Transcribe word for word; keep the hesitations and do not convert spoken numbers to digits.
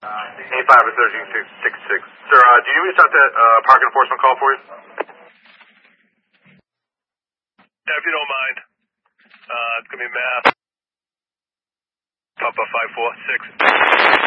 eight five or thirteen sixty-six. Sir, uh, do you need me to start that uh, park enforcement call for you? Yeah, if you don't mind. Uh, it's going to be Math. Papa five four six.